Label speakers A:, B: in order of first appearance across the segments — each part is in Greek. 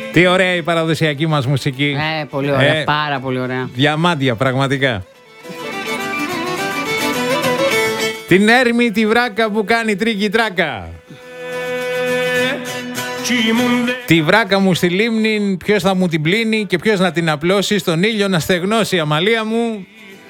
A: Τι ωραία η παραδοσιακή μας μουσική.
B: Πολύ ωραία, πάρα πολύ ωραία.
A: Διαμάντια, πραγματικά. Την έρμη τη βράκα που κάνει τρίκι τράκα. Τη βράκα μου στη λίμνη, ποιος θα μου την πλύνει και ποιος να την απλώσει στον ήλιο να στεγνώσει, Αμαλία μου.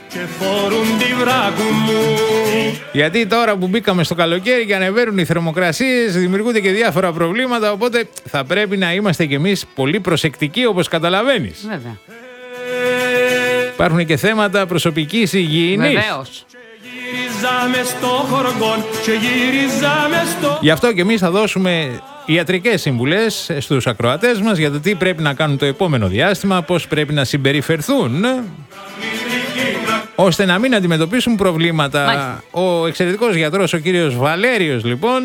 A: Γιατί τώρα που μπήκαμε στο καλοκαίρι και ανεβαίνουν οι θερμοκρασίες, δημιουργούνται και διάφορα προβλήματα, οπότε θα πρέπει να είμαστε κι εμείς πολύ προσεκτικοί, όπως καταλαβαίνεις.
B: Βέβαια.
A: Υπάρχουν και θέματα προσωπικής υγιεινής.
B: Βεβαίως.
A: Γι' αυτό και εμείς θα δώσουμε ιατρικές συμβουλές στους ακροατές μας για το τι πρέπει να κάνουν το επόμενο διάστημα, πώς πρέπει να συμπεριφερθούν ώστε να μην αντιμετωπίσουν προβλήματα.
B: Μάλιστα.
A: Ο εξαιρετικός γιατρός, ο κύριος Βαλέριος, λοιπόν,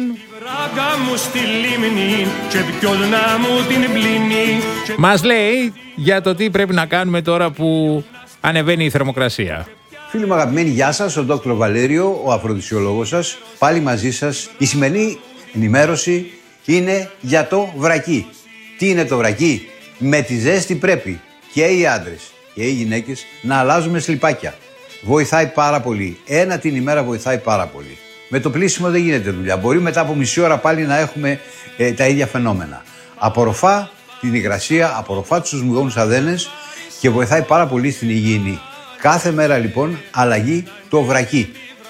A: μας λέει για το τι πρέπει να κάνουμε τώρα που ανεβαίνει η θερμοκρασία.
C: Φίλοι μου αγαπημένοι, γεια σας, ο Dr. Βαλέριο, ο αφροδισιολόγος σας, πάλι μαζί σας. Η σημερινή ενημέρωση είναι για το βρακί. Τι είναι το βρακί? Με τη ζέστη πρέπει και οι άντρες και οι γυναίκες να αλλάζουμε σλιπάκια. Βοηθάει πάρα πολύ. Ένα την ημέρα βοηθάει πάρα πολύ. Με το πλήσιμο δεν γίνεται δουλειά. Μπορεί μετά από μισή ώρα πάλι να έχουμε τα ίδια φαινόμενα. Απορροφά την υγρασία, απορροφά τους μυγόνους αδένες και βοηθάει πάρα πολύ στην υγιεινή. Κάθε μέρα λοιπόν αλλαγή το βρακί.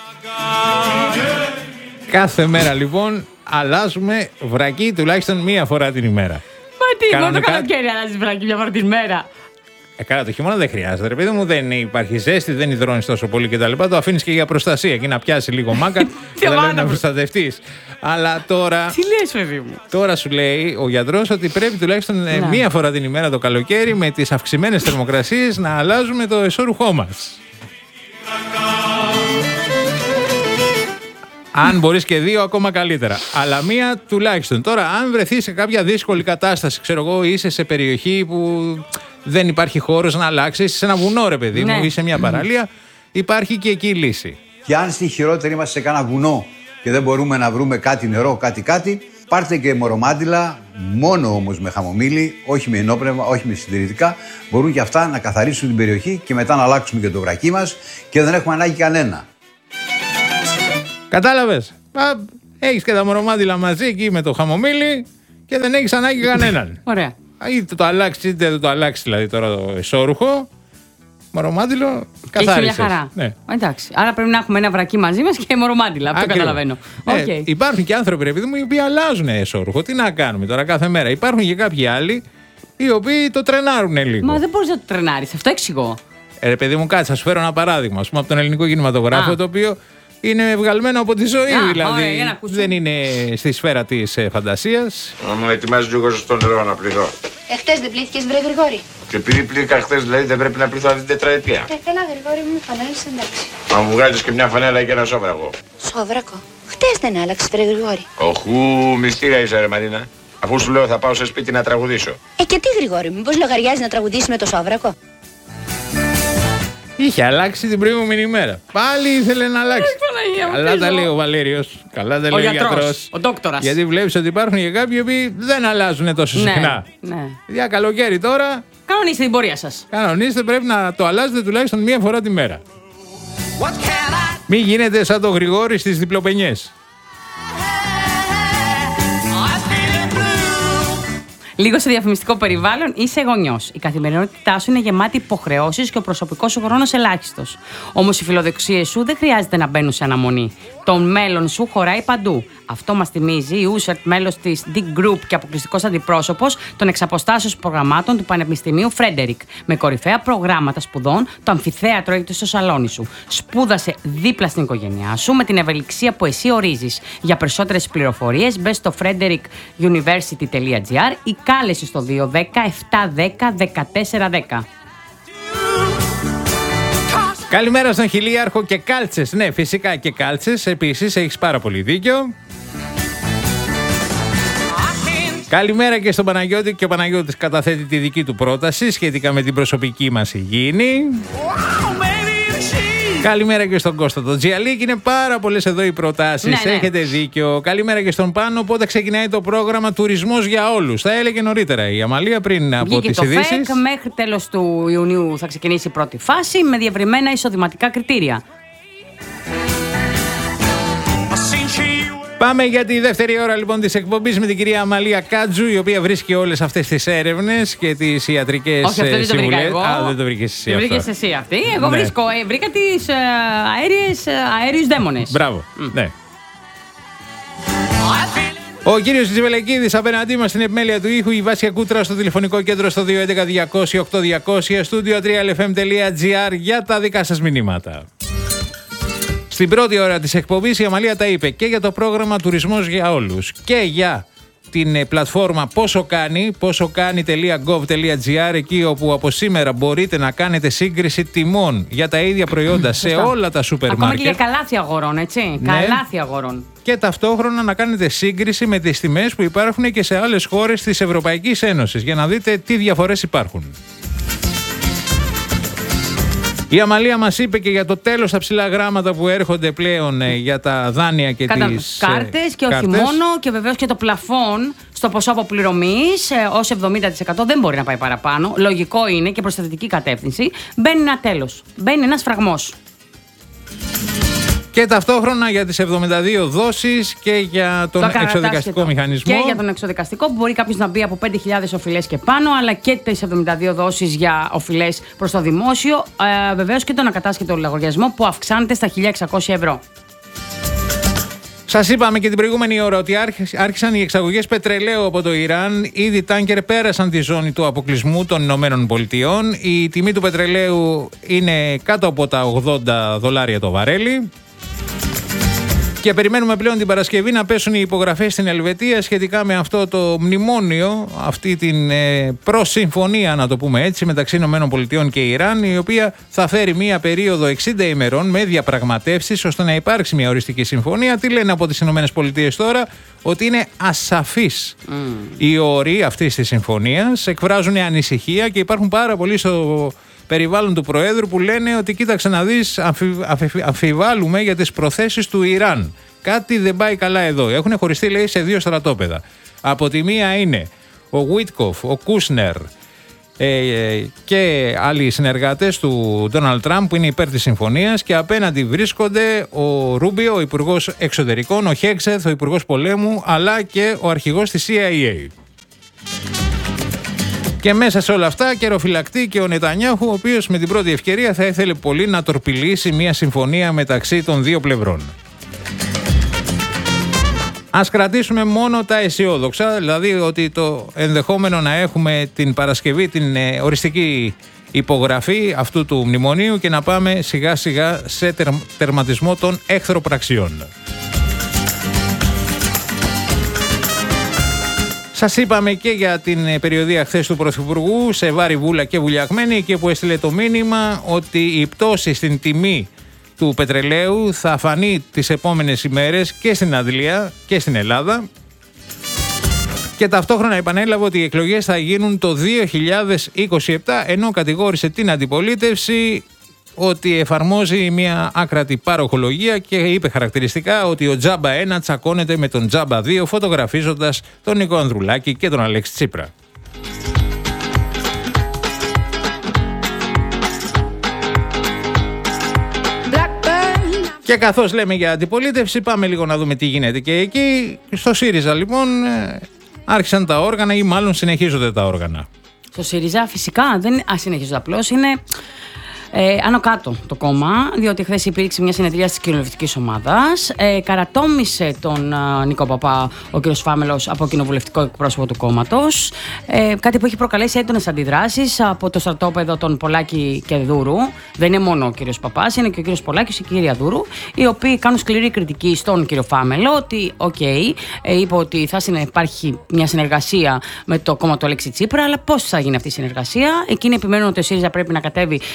A: Κάθε μέρα λοιπόν αλλάζουμε βρακί τουλάχιστον μία φορά την ημέρα.
B: Μα τι, μόνο το καλοκαίρι αλλάζει βρακί μια φορά την μέρα.
A: Καλά, το χειμώνα δεν χρειάζεται. Ρε παιδί μου, δεν υπάρχει ζέστη, δεν υδρώνεις τόσο πολύ κτλ. Το αφήνεις και για προστασία. Εκεί να πιάσει λίγο μάκα και να προστατευτείς. Αλλά τώρα.
B: Τι λες, παιδί μου?
A: Τώρα σου λέει ο γιατρός ότι πρέπει τουλάχιστον μία φορά την ημέρα το καλοκαίρι με τις αυξημένες θερμοκρασίες να αλλάζουμε το εσώρουχό μας. Αν μπορείς και δύο, ακόμα καλύτερα. Αλλά μία τουλάχιστον. Τώρα, αν βρεθείς σε κάποια δύσκολη κατάσταση, ξέρω εγώ, είσαι σε περιοχή που δεν υπάρχει χώρος να αλλάξεις, είσαι σε ένα βουνό, ρε παιδί μου, ή σε μια παραλία, υπάρχει και εκεί η λύση.
C: Και αν στη χειρότερη είμαστε σε κάνα βουνό και δεν μπορούμε να βρούμε κάτι νερό, κάτι, πάρτε και μορομάντιλα, μόνο όμως με χαμομήλι, όχι με ενόπνευμα, όχι με συντηρητικά. Μπορούν και αυτά να καθαρίσουν την περιοχή και μετά να αλλάξουμε και το βρακί μας και δεν έχουμε ανάγκη κανένα.
A: Κατάλαβες. Έχεις και τα μορομάντιλα μαζί εκεί με το χαμομήλι και δεν έχεις ανάγκη κανέναν.
B: Ωραία.
A: Είτε το αλλάξει, είτε δεν το αλλάξει δηλαδή τώρα το εσώρουχο. Μορομάντιλο, καθάρισες.
B: Έχει μια χαρά.
A: Ναι.
B: Εντάξει. Άρα πρέπει να έχουμε ένα βρακί μαζί μας και μορομάντιλα. Αυτό καταλαβαίνω.
A: Υπάρχουν και άνθρωποι, ρε παιδί μου, οι οποίοι αλλάζουν εσώρουχο. Τι να κάνουμε τώρα κάθε μέρα. Υπάρχουν και κάποιοι άλλοι οι οποίοι το τρενάρουν λίγο.
B: Μα δεν μπορείς να το τρενάρεις. Αυτό εξηγώ.
A: Ρε παιδί μου, κάτσε, θα σου φέρω ένα παράδειγμα. Ας πούμε από τον ελληνικό κινηματογράφο, το οποίο είναι βγαλμένο από τη ζωή, δηλαδή. Ωραία, δεν είναι στη σφαίρα της φαντασίας.
D: Να μου ετοιμάζει λίγο στο νερό να πληθώ.
E: Εχθές δεν πλήθηκες, βρε Γρηγόρη?
D: Και επειδή πλήθηκα χθες, δηλαδή δεν πρέπει να πληθώ αυτή την τετραετία.
E: Έλα, Γρηγόρη μου, φανέλες εντάξει.
D: Αν μου βγάζεις και μια φανέλα και ένα σόβρακο.
E: Σόβρακο? Χτες δεν άλλαξες, βρε Γρηγόρη.
D: Οχού, μυστήρια είσαι, ρε Μαρίνα. Αφού σου λέω θα πάω σε σπίτι να τραγουδήσω.
E: Και τι, Γρηγόρη μου, πώς λογαριάζει να τραγουδήσεις με το σόβρακο?
A: Είχε αλλάξει την προηγούμενη ημέρα. Πάλι ήθελε να αλλάξει. Καλά τα λέει ο Βαλέριος. Καλά τα λέει ο γιατρός.
B: Ο δόκτορας.
A: Γιατί βλέπεις ότι υπάρχουν και κάποιοι που δεν αλλάζουν τόσο συχνά.
B: Ναι.
A: Για καλοκαίρι τώρα.
B: Κανονίστε την πορεία σας.
A: Κανονίστε, πρέπει να το αλλάζετε τουλάχιστον μία φορά τη μέρα. Μην γίνετε σαν το Γρηγόρη στις διπλοπενιές.
B: Λίγο σε διαφημιστικό περιβάλλον είσαι γονιός. Η καθημερινότητά σου είναι γεμάτη υποχρεώσεις και ο προσωπικός σου χρόνος ελάχιστος. Όμως οι φιλοδοξίες σου δεν χρειάζεται να μπαίνουν σε αναμονή. Το μέλλον σου χωράει παντού. Αυτό μας θυμίζει η Ούσερτ, μέλος της Dig Group και αποκλειστικός αντιπρόσωπος των εξαποστάσεως προγραμμάτων του Πανεπιστημίου Φρέντερικ. Με κορυφαία προγράμματα σπουδών, το αμφιθέατρο έχετε στο σαλόνι σου. Σπούδασε δίπλα στην οικογένειά σου με την ευελιξία που εσύ ορίζεις. Για περισσότερες πληροφορίες μπες στο frederickuniversity.gr ή κάλεσε στο 210 710 1410.
A: Καλημέρα στον Χιλίαρχο και κάλτσες. Ναι, φυσικά και κάλτσες. Επίσης, έχεις πάρα πολύ δίκιο. Καλημέρα και στον Παναγιώτη, και ο Παναγιώτης καταθέτει τη δική του πρόταση σχετικά με την προσωπική μας υγιεινή. Καλημέρα και στον Κώστα τον Τζιαλίκη. Είναι πάρα πολλές εδώ οι προτάσεις.
B: Ναι.
A: Έχετε δίκιο. Καλημέρα και στον Πάνο. Πότε ξεκινάει το πρόγραμμα Τουρισμός για Όλους? Θα έλεγε νωρίτερα η Αμαλία πριν από τις ειδήσεις.
B: Μέχρι τέλος του Ιουνίου θα ξεκινήσει η πρώτη φάση με διευρυμένα εισοδηματικά κριτήρια.
A: Πάμε για τη δεύτερη ώρα λοιπόν της εκπομπής με την κυρία Αμαλία Κάτζου, η οποία βρίσκει όλες αυτές τις έρευνες και τις ιατρικές
B: συμβουλές. Όχι, αυτό δεν το βρήκα εγώ.
A: Δεν το βρήκες εσύ
B: το
A: αυτό.
B: βρήκες εσύ αυτή. Εγώ βρήκα τις αέριους δαίμονες.
A: Μπράβο, ναι. Ο κύριος Τζιβελεκίδης απέναντί μας στην επιμέλεια του ήχου, η Βάσια Κούτρα στο τηλεφωνικό κέντρο στο 211-200-8200, studio 3lfm.gr για τα δικά σας μηνύματα. Στην πρώτη ώρα της εκπομπής η Αμαλία τα είπε και για το πρόγραμμα Τουρισμός για Όλους και για την πλατφόρμα ποσοκάνει.gov.gr, εκεί όπου από σήμερα μπορείτε να κάνετε σύγκριση τιμών για τα ίδια προϊόντα σε όλα τα σούπερ μάρκετ.
B: Ακόμα και για καλάθια αγορών, έτσι. Ναι. Καλάθια αγορών.
A: Και ταυτόχρονα να κάνετε σύγκριση με τις τιμές που υπάρχουν και σε άλλες χώρες της Ευρωπαϊκής Ένωσης για να δείτε τι διαφορές υπάρχουν. Η Αμαλία μας είπε και για το τέλος τα ψηλά γράμματα που έρχονται πλέον για τα δάνεια και τις
B: κάρτες και όχι μόνο, και βεβαίως και το πλαφόν στο ποσό αποπληρωμής ως 70% δεν μπορεί να πάει παραπάνω. Λογικό είναι και προς θετική κατεύθυνση. Μπαίνει ένα τέλος, μπαίνει ένας φραγμός.
A: Και ταυτόχρονα για τις 72 δόσεις και για τον εξοδικαστικό μηχανισμό.
B: Και για τον εξοδικαστικό που μπορεί κάποιος να μπει από 5.000 οφειλές και πάνω, αλλά και τις 72 δόσεις για οφειλές προς το δημόσιο. Βεβαίως και τον ακατάσχετο λογαριασμό που αυξάνεται στα 1.600 ευρώ.
A: Σας είπαμε και την προηγούμενη ώρα ότι άρχισαν οι εξαγωγές πετρελαίου από το Ιράν. Ήδη τάνκερ πέρασαν τη ζώνη του αποκλεισμού των Ηνωμένων Πολιτειών. Η τιμή του πετρελαίου είναι κάτω από τα $80 το βαρέλι. Και περιμένουμε πλέον την Παρασκευή να πέσουν οι υπογραφές στην Ελβετία σχετικά με αυτό το μνημόνιο, αυτή την προσυμφωνία, να το πούμε έτσι, μεταξύ ΗΠΑ και Ιράν, η οποία θα φέρει μία περίοδο 60 ημερών με διαπραγματεύσεις ώστε να υπάρξει μια οριστική συμφωνία. Τι λένε από τις ΗΠΑ τώρα? Ότι είναι ασαφείς οι όροι αυτής της συμφωνίας, εκφράζουν ανησυχία και υπάρχουν πάρα πολλοί στο περιβάλλον του Προέδρου που λένε ότι κοίταξε να δεις, αμφιβάλλουμε για τις προθέσεις του Ιράν. Κάτι δεν πάει καλά εδώ. Έχουν χωριστεί, λέει, σε δύο στρατόπεδα. Από τη μία είναι ο Βίτκοφ, ο Κούσνερ και άλλοι συνεργάτες του Ντόναλντ Τραμπ που είναι υπέρ της συμφωνίας, και απέναντι βρίσκονται ο Ρούμπιο, ο Υπουργός Εξωτερικών, ο Χέξεθ, ο Υπουργός Πολέμου, αλλά και ο αρχηγός της CIA. Και μέσα σε όλα αυτά καιροφυλακτεί και ο Νετανιάχου, ο οποίος με την πρώτη ευκαιρία θα ήθελε πολύ να τορπιλήσει μια συμφωνία μεταξύ των δύο πλευρών. Ας κρατήσουμε μόνο τα αισιόδοξα, δηλαδή ότι το ενδεχόμενο να έχουμε την Παρασκευή την οριστική υπογραφή αυτού του μνημονίου και να πάμε σιγά σιγά σε τερματισμό των εχθροπραξιών. Σας είπαμε και για την περιοδεία χθες του Πρωθυπουργού σε Βάρη Βούλα και Βουλιαγμένη, και που έστειλε το μήνυμα ότι η πτώση στην τιμή του πετρελαίου θα φανεί τις επόμενες ημέρες και στην Αντλία και στην Ελλάδα, και ταυτόχρονα επανέλαβε ότι οι εκλογές θα γίνουν το 2027, ενώ κατηγόρησε την αντιπολίτευση ότι εφαρμόζει μια άκρατη παροχολογία και είπε χαρακτηριστικά ότι ο Τζάμπα 1 τσακώνεται με τον Τζάμπα 2, φωτογραφίζοντας τον Νίκο Ανδρουλάκη και τον Αλέξη Τσίπρα. Και καθώς λέμε για αντιπολίτευση, πάμε λίγο να δούμε τι γίνεται και εκεί. Στο ΣΥΡΙΖΑ λοιπόν άρχισαν τα όργανα, ή μάλλον συνεχίζονται τα όργανα.
B: Στο ΣΥΡΙΖΑ φυσικά δεν συνεχίζονται, απλώς είναι άνω κάτω το κόμμα, διότι χθες υπήρξε μια συνεδρία της κοινοβουλευτικής ομάδας. Καρατόμησε τον Νίκο Παπά ο κ. Φάμελος από κοινοβουλευτικό εκπρόσωπο του κόμματος. Κάτι που έχει προκαλέσει έντονες αντιδράσεις από το στρατόπεδο των Πολάκη και Δούρου. Δεν είναι μόνο ο κ. Παπάς, είναι και ο κ. Πολάκης και η κυρία Δούρου, οι οποίοι κάνουν σκληρή κριτική στον κ. Φάμελο ότι, είπε ότι θα υπάρχει μια συνεργασία με το κόμμα του Αλέξη Τσίπρα, αλλά πώς θα γίνει αυτή η συνεργασία? Εκείνοι επιμένουν ότι ο ΣΥΡΙΖΑ πρέπει να κατέβει στις εκλογές.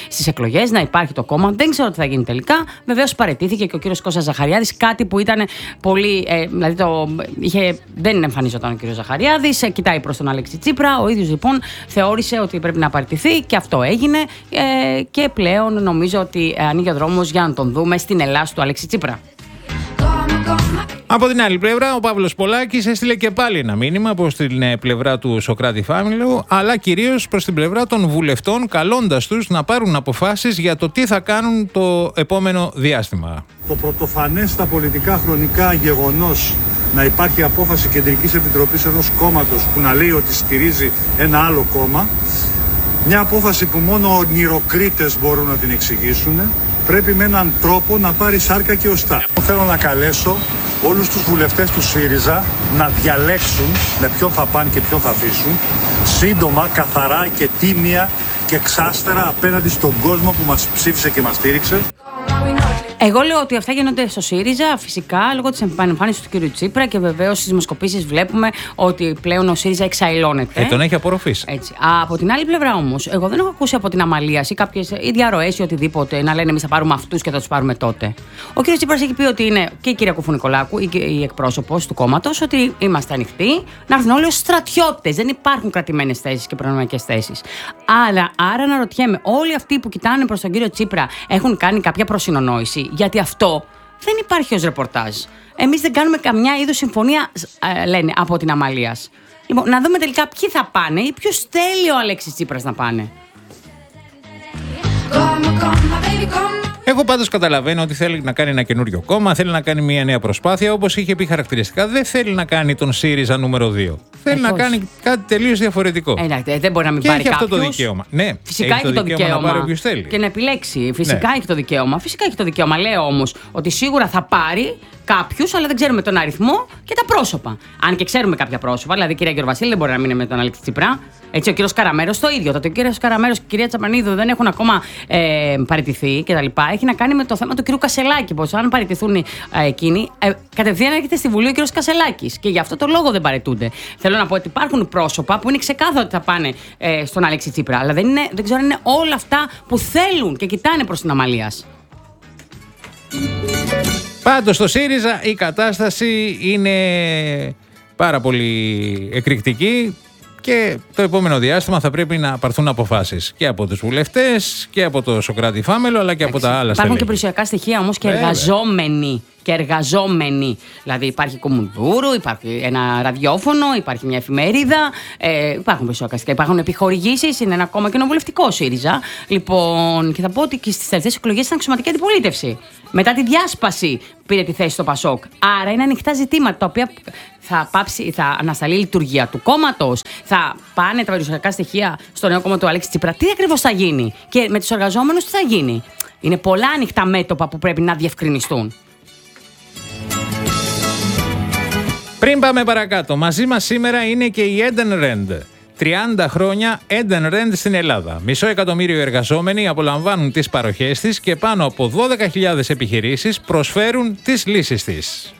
B: εκλογές, να υπάρχει το κόμμα. Δεν ξέρω τι θα γίνει τελικά. Βεβαίως παραιτήθηκε και ο κύριος Κώστας Ζαχαριάδης, κάτι που ήταν πολύ. Δηλαδή δεν εμφανίζονταν ο κύριος Ζαχαριάδης, κοιτάει προς τον Αλέξη Τσίπρα. Ο ίδιος λοιπόν θεώρησε ότι πρέπει να παραιτηθεί και αυτό έγινε. Και πλέον νομίζω ότι ανοίγει ο δρόμος για να τον δούμε στην Ελλάς του Αλέξη Τσίπρα.
A: Από την άλλη πλευρά, ο Παύλος Πολάκης έστειλε και πάλι ένα μήνυμα προς την πλευρά του Σωκράτη Φάμιλου, αλλά κυρίως προς την πλευρά των βουλευτών, καλώντας τους να πάρουν αποφάσεις για το τι θα κάνουν το επόμενο διάστημα.
F: Το πρωτοφανές στα πολιτικά χρονικά γεγονός να υπάρχει απόφαση Κεντρικής Επιτροπής ενός κόμματος που να λέει ότι στηρίζει ένα άλλο κόμμα, μια απόφαση που μόνο ονειροκρίτες μπορούν να την εξηγήσουν, πρέπει με έναν τρόπο να πάρει σάρκα και οστά. Θέλω να καλέσω όλους τους βουλευτές του ΣΥΡΙΖΑ να διαλέξουν με ποιον θα πάνε και ποιον θα αφήσουν, σύντομα, καθαρά και τίμια και εξάστερα απέναντι στον κόσμο που μας ψήφισε και μας στήριξε.
B: Εγώ λέω ότι αυτά γίνονται στο ΣΥΡΙΖΑ, φυσικά, λόγω της εμφάνισης του κ. Τσίπρα και βεβαίως στις δημοσκοπήσεις βλέπουμε ότι πλέον ο ΣΥΡΙΖΑ εξαηλώνεται.
A: Τον έχει απορροφήσει.
B: Έτσι. Από την άλλη πλευρά όμως, εγώ δεν έχω ακούσει από την Αμαλίας ή κάποιες διαρροές ή οτιδήποτε να λένε εμείς θα πάρουμε αυτούς και θα τους πάρουμε τότε. Ο κ. Τσίπρας έχει πει ότι είναι και η κυρία Κουφου-Νικολάκου, η εκπρόσωπος του κόμματος, ότι είμαστε ανοιχτοί να έρθουν όλοι ως στρατιώτες. Δεν υπάρχουν κρατημένες θέσεις και προνομιακές θέσεις. Άρα αναρωτιέμαι, όλοι αυτοί που κοιτάνε προς τον κύριο Τσίπρα έχουν κάνει κάποια προσυνονόηση. Γιατί αυτό δεν υπάρχει ως ρεπορτάζ. Εμείς δεν κάνουμε καμιά είδους συμφωνία, λένε, από την Αμαλίας. Λοιπόν, να δούμε τελικά ποιοι θα πάνε ή ποιους θέλει ο Αλέξης Τσίπρας να πάνε.
A: Εγώ πάντως καταλαβαίνω ότι θέλει να κάνει ένα καινούριο κόμμα, θέλει να κάνει μια νέα προσπάθεια, όπως είχε πει χαρακτηριστικά. Δεν θέλει να κάνει τον ΣΥΡΙΖΑ νούμερο 2. Θέλει να κάνει κάτι τελείως διαφορετικό.
B: Δεν μπορεί να μην
A: και
B: πάρει
A: έχει
B: κάποιος.
A: αυτό το δικαίωμα. Ναι,
B: φυσικά έχει το δικαίωμα
A: να πάρει όποιος θέλει.
B: Και να επιλέξει. Φυσικά έχει το δικαίωμα. Φυσικά έχει το δικαίωμα. Λέω όμως ότι σίγουρα θα πάρει κάποιους, αλλά δεν ξέρουμε τον αριθμό και τα πρόσωπα. Αν και ξέρουμε κάποια πρόσωπα, δηλαδή η κυρία Γεωργιασίλη δεν μπορεί να μείνει με τον Αλέξη Τσίπρα. Έτσι, ο κύριος Καραμέρος το ίδιο. Τότε ο κύριος Καραμέρος και η κυρία Τσαπανίδου δεν έχουν ακόμα παραιτηθεί κτλ. Έχει να κάνει με το θέμα του κύριου Κασελάκη. Πως αν παραιτηθούν εκείνοι, κατευθείαν έρχεται στη Βουλή ο κύριος Κασελάκης. Και γι' αυτό το λόγο δεν παραιτούνται. Θέλω να πω ότι υπάρχουν πρόσωπα που είναι ξεκάθαρο ότι θα πάνε στον Αλέξη Τσίπρα. Αλλά δεν ξέρω αν είναι όλα αυτά που θέλουν και κοιτάνε προς την Αμαλίας.
A: Πάντως στο ΣΥΡΙΖΑ η κατάσταση είναι πάρα πολύ εκρηκτική και το επόμενο διάστημα θα πρέπει να πάρθουν αποφάσεις και από τους βουλευτές και από το Σωκράτη Φάμελο αλλά και από τα άλλα στελέχη.
B: Υπάρχουν και περιουσιακά στοιχεία όμως και εργαζόμενοι. Δηλαδή υπάρχει Κομμουνδούρου, υπάρχει ένα ραδιόφωνο, υπάρχει μια εφημερίδα, υπάρχουν περιουσιακά στοιχεία, υπάρχουν επιχορηγήσεις, είναι ένα κόμμα κοινοβουλευτικό ΣΥΡΙΖΑ. Λοιπόν, και θα πω ότι και στις τελευταίες εκλογές ήταν αξιωματική αντιπολίτευση. Μετά τη διάσπαση πήρε τη θέση στο ΠΑΣΟΚ. Άρα είναι ανοιχτά ζητήματα τα οποία θα ανασταλεί η λειτουργία του κόμματος, θα πάνε τα περιουσιακά στοιχεία στο νέο κόμμα του Αλέξη Τσίπρα. Τι ακριβώς θα γίνει και με τους εργαζόμενους τι θα γίνει. Είναι πολλά ανοιχτά μέτωπα που πρέπει να διευκρινιστούν.
A: Πριν πάμε παρακάτω, μαζί μας σήμερα είναι και η Eden Rent. 30 χρόνια Eden Rent στην Ελλάδα. 500.000 εργαζόμενοι απολαμβάνουν τις παροχές της και πάνω από 12.000 επιχειρήσεις προσφέρουν τις λύσεις της.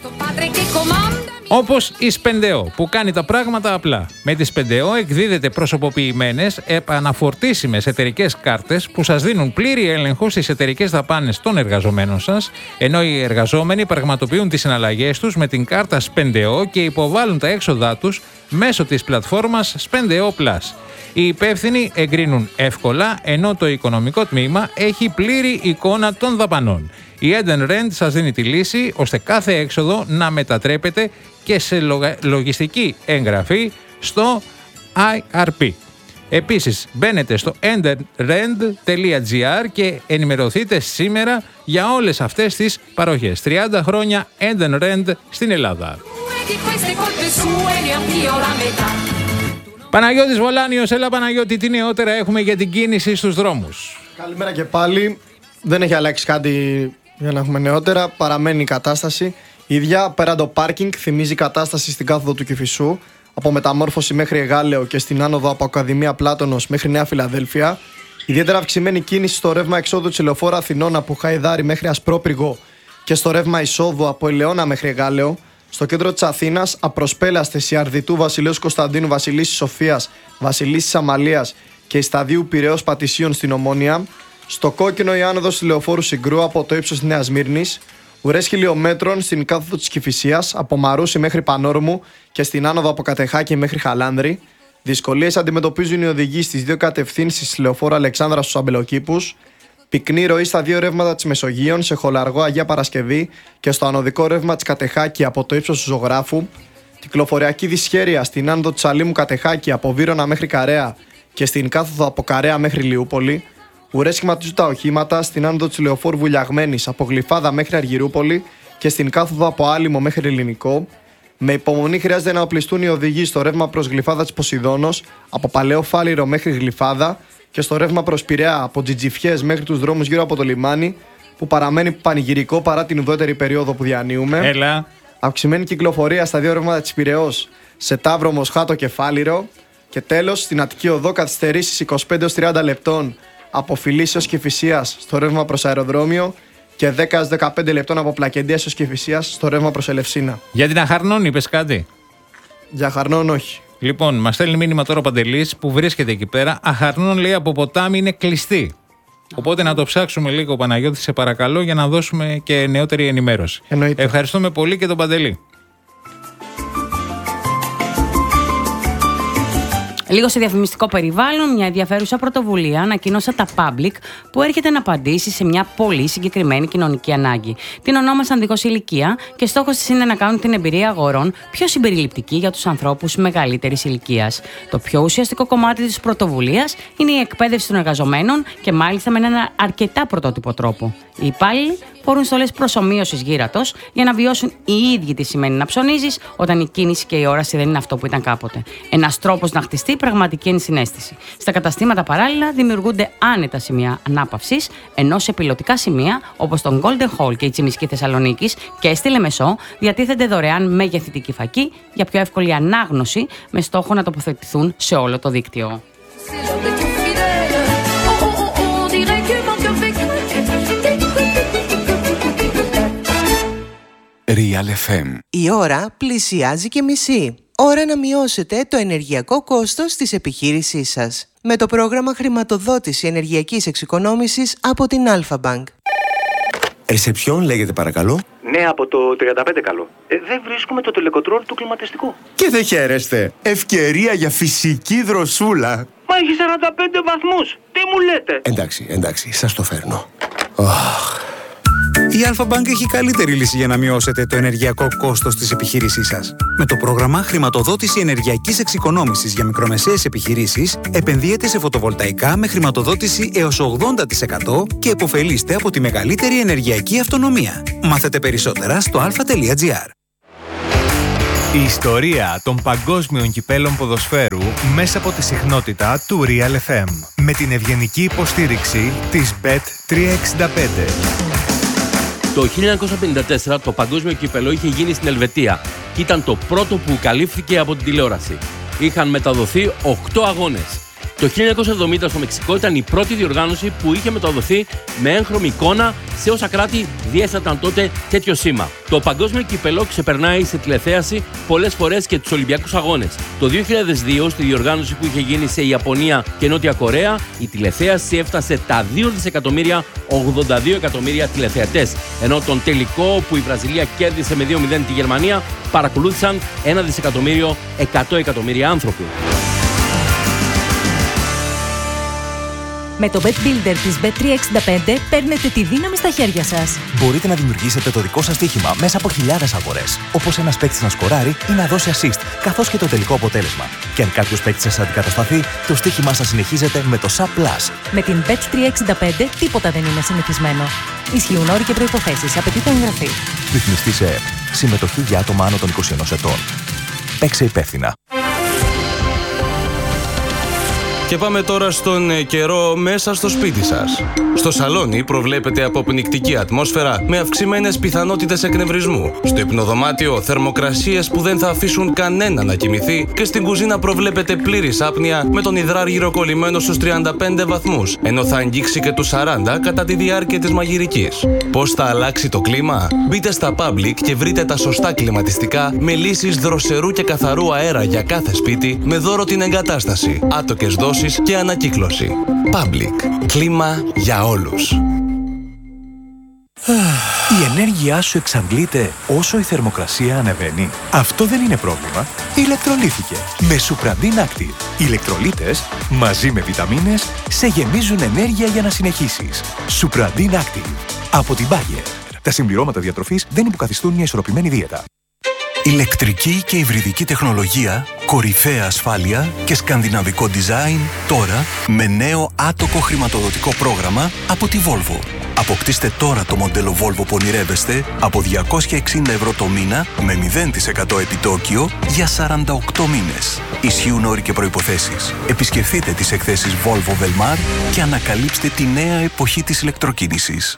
A: Όπως η Σπεντεό που κάνει τα πράγματα απλά. Με τη Σπεντεό εκδίδεται προσωποποιημένες, επαναφορτίσιμες εταιρικές κάρτες που σας δίνουν πλήρη έλεγχο στις εταιρικές δαπάνες των εργαζομένων σας, ενώ οι εργαζόμενοι πραγματοποιούν τις συναλλαγές τους με την κάρτα Σπεντεό και υποβάλλουν τα έξοδά τους μέσω της πλατφόρμας Spendeo Plus. Οι υπεύθυνοι εγκρίνουν εύκολα, ενώ το οικονομικό τμήμα έχει πλήρη εικόνα των δαπανών. Η Eden Rent σας δίνει τη λύση ώστε κάθε έξοδο να μετατρέπεται και σε λογιστική εγγραφή στο IRP. Επίσης, μπαίνετε στο edenrent.gr και ενημερωθείτε σήμερα για όλες αυτές τις παροχές. 30 χρόνια Eden Rent στην Ελλάδα. Παναγιώτης Βολάνιος, έλα Παναγιώτη, τι νεότερα έχουμε για την κίνηση στους δρόμους?
G: Καλημέρα και πάλι. Δεν έχει αλλάξει κάτι για να έχουμε νεότερα. Παραμένει η κατάσταση ίδια. Πέραν το πάρκινγκ, θυμίζει η κατάσταση στην κάθοδο του Κηφισού. Από Μεταμόρφωση μέχρι Εγάλεο και στην άνοδο από Ακαδημία Πλάτωνος μέχρι Νέα Φιλαδέλφια. Ιδιαίτερα αυξημένη κίνηση στο ρεύμα εξόδου της Λεωφόρου Αθηνών από Χαϊδάρη μέχρι Ασπρόπυργο και στο ρεύμα εισόδου από Ελαιώνα μέχρι Εγάλεο. Στο κέντρο της Αθήνας, απροσπέλαστες η Αρδιτού Βασιλέως Κωνσταντίνου, Βασιλίσσης Σοφίας, Βασιλίσσης Αμαλίας και η Σταδίου Πειραιώς Πατησίων στην Ομόνια. Στο κόκκινο η άνοδος του λεωφόρου Συγκρού από το ύψος της Νέας Σμύρνης, ουρές χιλιομέτρων στην κάθοδο της Κηφισίας από Μαρούσι μέχρι Πανόρμου και στην άνοδο από Κατεχάκη μέχρι Χαλάνδρη. Δυσκολίες αντιμετωπίζουν οι οδηγοί στις δύο κατευθύνσεις της λεωφόρου Αλεξάνδρα στους Αμπελοκήπους. Πυκνή ροή στα δύο ρεύματα της Μεσογείων, σε Χολαργό Αγία Παρασκευή και στο ανωδικό ρεύμα της Κατεχάκη από το ύψος του Ζωγράφου. Κυκλοφοριακή δυσχέρεια στην άνοδο της Αλήμου Κατεχάκη από Βύρωνα μέχρι Καρέα και στην κάθοδο από Καρέα μέχρι Λιούπολη. Ουρές σχηματίζουν τα οχήματα στην άνοδο της λεωφόρου Βουλιαγμένης από Γλυφάδα μέχρι Αργυρούπολη και στην κάθοδο από Άλυμο μέχρι Ελληνικό. Με υπομονή χρειάζεται να οπλιστούν οι οδηγοί στο ρεύμα προς Γλυφάδα της Ποσειδώνος από Παλαιό Φάληρο μέχρι Γλυφάδα και στο ρεύμα προς Πειραιά από Τζιτζιφιές μέχρι τους δρόμους γύρω από το λιμάνι, που παραμένει πανηγυρικό παρά την ουδέτερη περίοδο που διανύουμε.
A: Έλα.
G: Αυξημένη κυκλοφορία στα δύο ρεύματα της Πειραιώς σε Ταύρο, Μοσχάτο και Φάληρο. Και τέλος, στην Αττική Οδό καθυστερήσεις 25-30 λεπτών από Φιλής έως Κηφισίας στο ρεύμα προς αεροδρόμιο και 10-15 λεπτών από Πλακεντίας έως Κηφισίας στο ρεύμα προς Ελευσίνα.
A: Για την Αχαρνών είπες κάτι?
G: Για Αχαρνών όχι.
A: Λοιπόν, μας στέλνει μήνυμα τώρα ο Παντελής που βρίσκεται εκεί πέρα. Αχαρνών, λέει, από ποτάμι είναι κλειστή. Οπότε να το ψάξουμε λίγο, Παναγιώτη, σε παρακαλώ, για να δώσουμε και νεότερη ενημέρωση.
G: Εννοείται.
A: Ευχαριστούμε πολύ και τον Παντελή.
B: Λίγο σε διαφημιστικό περιβάλλον, μια ενδιαφέρουσα πρωτοβουλία ανακοίνωσε τα Public που έρχεται να απαντήσει σε μια πολύ συγκεκριμένη κοινωνική ανάγκη. Την ονόμασαν δίχως ηλικία και στόχος της είναι να κάνουν την εμπειρία αγορών πιο συμπεριληπτική για τους ανθρώπους μεγαλύτερης ηλικίας. Το πιο ουσιαστικό κομμάτι της πρωτοβουλίας είναι η εκπαίδευση των εργαζομένων και μάλιστα με έναν αρκετά πρωτότυπο τρόπο. Οι υπάλληλοι φορούν στολές προσομοίωσης γύρατος για να βιώσουν οι ίδιοι τι σημαίνει να ψωνίζεις όταν η κίνηση και η όραση δεν είναι αυτό που ήταν κάποτε. Ένας τρόπος να χτιστεί πραγματική ενσυναίσθηση. Στα καταστήματα παράλληλα δημιουργούνται άνετα σημεία ανάπαυσης, ενώ σε πιλωτικά σημεία όπως τον Golden Hall και η Τσιμισκή Θεσσαλονίκης και στη Λεμεσό διατίθενται δωρεάν μεγεθυντική φακή για πιο εύκολη ανάγνωση με στόχο να τοποθετηθούν σε όλο το δίκτυο.
H: Real FM. Η ώρα πλησιάζει και μισή. Ώρα να μειώσετε το ενεργειακό κόστος της επιχείρησής σας με το πρόγραμμα χρηματοδότηση ενεργειακής εξοικονόμησης από την Alpha Bank.
I: Ρεσεψιόν λέγεται παρακαλώ.
J: Ναι, από το 35 καλό. Δεν βρίσκουμε το τελεκοτρόλ του κλιματιστικού.
I: Και δεν χαίρεστε. Ευκαιρία για φυσική δροσούλα.
J: Μα έχει 45 βαθμούς. Τι μου λέτε?
I: Εντάξει, σας το φέρνω.
K: Η Alpha Bank έχει καλύτερη λύση για να μειώσετε το ενεργειακό κόστος της επιχείρησής σας. Με το πρόγραμμα χρηματοδότηση ενεργειακής εξοικονόμησης για μικρομεσαίες επιχειρήσεις, επενδύετε σε φωτοβολταϊκά με χρηματοδότηση έως 80% και επωφελείστε από τη μεγαλύτερη ενεργειακή αυτονομία. Μάθετε περισσότερα στο alpha.gr.
L: Η ιστορία των παγκόσμιων κυπέλων ποδοσφαίρου μέσα από τη συχνότητα του Real FM. Με την ευγενική υποστήριξη της Bet365.
M: Το 1954 το παγκόσμιο κύπελο είχε γίνει στην Ελβετία και ήταν το πρώτο που καλύφθηκε από την τηλεόραση. Είχαν μεταδοθεί 8 αγώνες. Το 1970 στο Μεξικό ήταν η πρώτη διοργάνωση που είχε μεταδοθεί με έγχρωμη εικόνα σε όσα κράτη διέσταταν τότε τέτοιο σήμα. Το παγκόσμιο κύπελο ξεπερνάει σε τηλεθέαση πολλές φορές και τους Ολυμπιακούς Αγώνες. Το 2002, στη διοργάνωση που είχε γίνει σε Ιαπωνία και Νότια Κορέα, η τηλεθέαση έφτασε τα 2.082 εκατομμύρια τηλεθεατές. Ενώ τον τελικό, που η Βραζιλία κέρδισε με 2-0 τη Γερμανία, παρακολούθησαν 1.100 εκατομμύρια άνθρωποι.
N: Με το Bet Builder της Bet365 παίρνετε τη δύναμη στα χέρια σας.
O: Μπορείτε να δημιουργήσετε το δικό σας στοίχημα μέσα από χιλιάδες αγορές. Όπως ένας παίκτης να σκοράρει ή να δώσει assist, καθώς και το τελικό αποτέλεσμα. Και αν κάποιος παίκτης σας αντικατασταθεί, το στοίχημά σας συνεχίζεται με το SAP Plus.
N: Με την Bet365 τίποτα δεν είναι συνηθισμένο. Ισχύουν όροι και προϋποθέσεις. Απαιτείται εγγραφή.
O: Ρυθμιστή σε ΕΕΠ. Συμμετοχή για άτομα άνω των 21 ετών. Παίξε υπεύθυνα.
P: Και πάμε τώρα στον καιρό μέσα στο σπίτι σας. Στο σαλόνι προβλέπεται αποπνικτική ατμόσφαιρα με αυξημένες πιθανότητες εκνευρισμού. Στο υπνοδωμάτιο θερμοκρασίες που δεν θα αφήσουν κανένα να κοιμηθεί και στην κουζίνα προβλέπεται πλήρης άπνοια με τον υδράργυρο κολλημένο στους 35 βαθμούς, ενώ θα αγγίξει και τους 40 κατά τη διάρκεια της μαγειρικής. Πώς θα αλλάξει το κλίμα? Μπείτε στα Public και βρείτε τα σωστά κλιματιστικά με λύσεις δροσερού και καθαρού αέρα για κάθε σπίτι με δώρο την εγκατάσταση. Άτοκες δόσεις εκφορτώσεις και ανακύκλωση. Public. Κλίμα για όλους.
O: Η ενέργειά σου εξαντλείται όσο η θερμοκρασία ανεβαίνει. Αυτό δεν είναι πρόβλημα. Ηλεκτρολύθηκε με Supradin Active. Οι ηλεκτρολίτες μαζί με βιταμίνες σε γεμίζουν ενέργεια για να συνεχίσεις. Supradin Active από την Bayer. Τα συμπληρώματα διατροφής δεν υποκαθιστούν μια ισορροπημένη δίαιτα.
Q: Ηλεκτρική και υβριδική τεχνολογία, κορυφαία ασφάλεια και σκανδιναβικό design τώρα με νέο άτοκο χρηματοδοτικό πρόγραμμα από τη Volvo. Αποκτήστε τώρα το μοντέλο Volvo που ονειρεύεστε από 260 ευρώ το μήνα με 0% επιτόκιο για 48 μήνες. Ισχύουν όροι και προϋποθέσεις. Επισκεφτείτε τις εκθέσεις Volvo Velmar και ανακαλύψτε τη νέα εποχή της ηλεκτροκίνησης.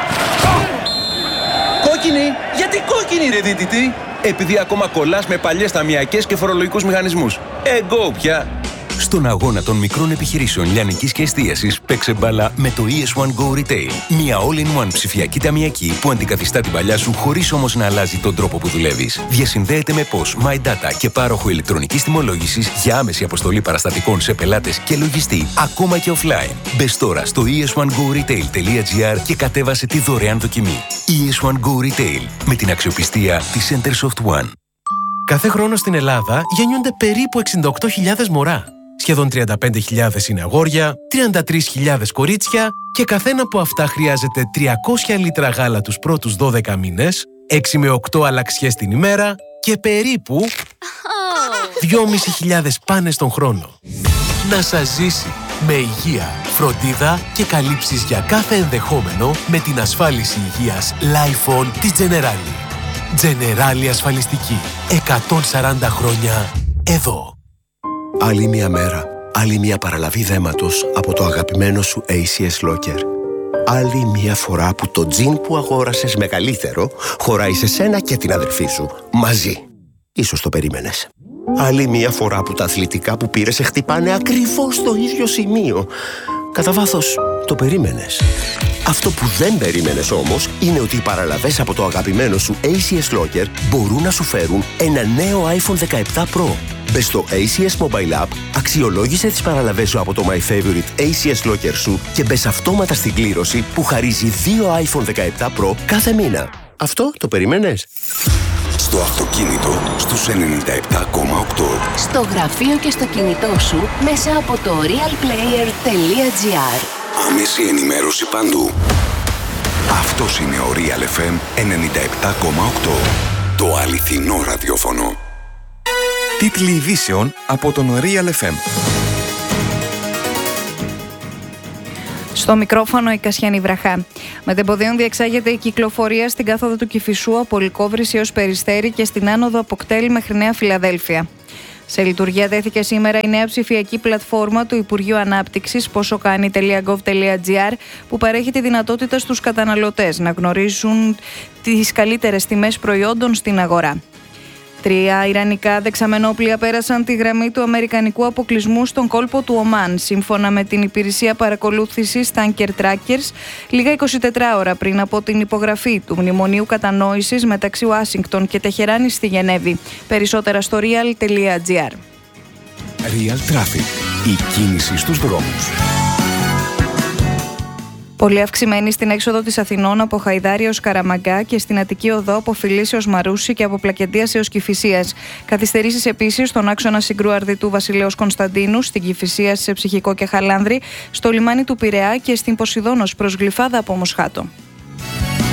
R: Κόκκινη! Γιατί κόκκινη ρε δίτητη? Επειδή ακόμα κολλάς με παλιές ταμιακές και φορολογικούς μηχανισμούς. Εγκώ πια!
Q: Στον αγώνα των μικρών επιχειρήσεων λιανικής και εστίασης παίξε μπάλα με το ES1 Go Retail. Μια all-in-one ψηφιακή ταμιακή που αντικαθιστά την παλιά σου χωρίς όμως να αλλάζει τον τρόπο που δουλεύεις. Διασυνδέεται με POS, My Data και πάροχο ηλεκτρονικής τιμολόγησης για άμεση αποστολή παραστατικών σε πελάτες και λογιστή, ακόμα και offline. Μπες τώρα στο es1goretail.gr και κατέβασε τη δωρεάν δοκιμή. ES1 Go Retail με την αξιοπιστία της Centersoft One.
S: Κάθε χρόνο στην Ελλάδα γεννιούνται περίπου 68.000 μωρά. Σχεδόν 35.000 είναι αγόρια, 33.000 κορίτσια και καθένα από αυτά χρειάζεται 300 λίτρα γάλα τους πρώτους 12 μήνες, 6 με 8 αλλαξιές την ημέρα και περίπου 2.500 πάνες τον χρόνο. Να σας ζήσει με υγεία, φροντίδα και καλύψεις για κάθε ενδεχόμενο με την ασφάλιση υγείας Lifon της Generali. Generali ασφαλιστική. 140 χρόνια εδώ.
T: Άλλη μια μέρα, άλλη μια παραλαβή δέματος από το αγαπημένο σου ACS Locker. Άλλη μια φορά που το τζιν που αγόρασες μεγαλύτερο χωράει σε σένα και την αδερφή σου, μαζί. Ίσως το περίμενες. Άλλη μια φορά που τα αθλητικά που πήρες σε χτυπάνε ακριβώς στο ίδιο σημείο. Κατά βάθος, το περίμενες. Αυτό που δεν περίμενες όμως είναι ότι οι παραλαβές από το αγαπημένο σου ACS Locker μπορούν να σου φέρουν ένα νέο iPhone 17 Pro. Μπες στο ACS Mobile App, αξιολόγησε τις παραλαβές σου από το My Favorite ACS Locker σου και μπες αυτόματα στην κλήρωση που χαρίζει 2 iPhone 17 Pro κάθε μήνα. Αυτό το περίμενες?
U: Στο αυτοκίνητο στους 97,8.
V: Στο γραφείο και στο κινητό σου μέσα από το realplayer.gr.
U: Άμεση ενημέρωση παντού. Αυτός είναι ο Real FM 97,8. Το αληθινό ραδιόφωνο.
I: Τίτλοι ειδήσεων από τον Real FM.
W: Στο μικρόφωνο η Κασιανή Βραχά. Μετεμποδίων διεξάγεται η κυκλοφορία στην κάθοδο του Κηφισού από Λυκόβρηση έως Περιστέρι και στην άνοδο από Κτέλ μέχρι Νέα Φιλαδέλφια. Σε λειτουργία τέθηκε σήμερα η νέα ψηφιακή πλατφόρμα του Υπουργείου Ανάπτυξης posokani.gov.gr που παρέχει τη δυνατότητα στους καταναλωτές να γνωρίζουν τις καλύτερες τιμές προϊόντων στην αγορά. 3 ιρανικά δεξαμενόπλια πέρασαν τη γραμμή του αμερικανικού αποκλεισμού στον κόλπο του Ομάν, σύμφωνα με την υπηρεσία παρακολούθησης Tanker Trackers, λίγα 24 ώρα πριν από την υπογραφή του Μνημονίου Κατανόησης μεταξύ Ουάσιγκτον και Τεχεράνης στη Γενέβη. Περισσότερα στο real.gr.
U: Real Traffic. Η κίνηση στους δρόμους.
W: Πολύ αυξημένη στην έξοδο της Αθηνών από Χαϊδάρη έως Καραμαγκά και στην Αττική Οδό από Φιλής έως Μαρούσι και από Πλακεντίας έως Κηφισίας. Καθυστερήσεις επίσης στον άξονα Συγκρού Αρδιτού Βασιλέως Κωνσταντίνου, στην Κηφισία σε Ψυχικό και Χαλάνδρη, στο λιμάνι του Πειραιά και στην Ποσειδώνος προς Γλυφάδα από Μοσχάτο.